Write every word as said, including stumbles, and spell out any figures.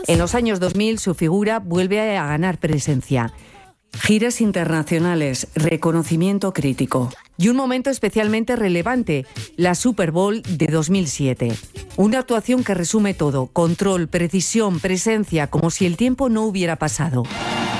En los años dos mil su figura vuelve a ganar presencia. Giras internacionales, reconocimiento crítico y un momento especialmente relevante, la Super Bowl de dos mil siete. Una actuación que resume todo: control, precisión, presencia, como si el tiempo no hubiera pasado.